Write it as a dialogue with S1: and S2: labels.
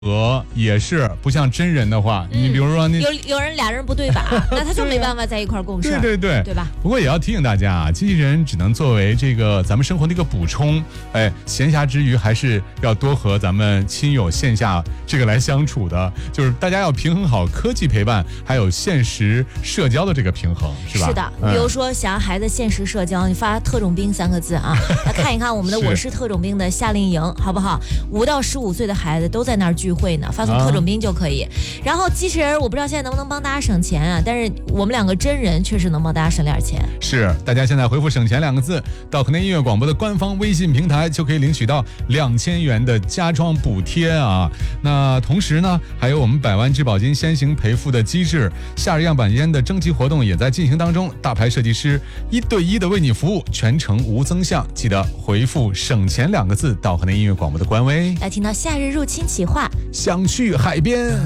S1: 也是不像真人的话，你比如说
S2: 有人俩人不对吧，那他就没办法在一块共事。
S1: 对
S2: 吧？
S1: 不过也要提醒大家啊，机器人只能作为这个咱们生活的一个补充，闲暇之余还是要多和咱们亲友线下这个来相处的，就是大家要平衡好科技陪伴还有现实社交的这个平衡，是吧？
S2: 是的，比如说想让孩子现实社交，你发特种兵3个字啊，来看一看我们的我是特种兵的夏令营，好不好？5到15岁的孩子都在那儿聚会呢，发送特种兵就可以。然后机器人我不知道现在能不能帮大家省钱啊，但是我们2个真人确实能帮大家省点钱。
S1: 是，大家现在回复省钱2个字到河内音乐广播的官方微信平台，就可以领取到2000元的家装补贴啊。那同时呢，还有我们100万质保金先行赔付的机制，夏日样板间的征集活动也在进行当中，大牌设计师1对1的为你服务，全程无增项。记得回复省钱2个字到河内音乐广播的官微，
S2: 来听到夏日入侵企划，
S1: 想去海边。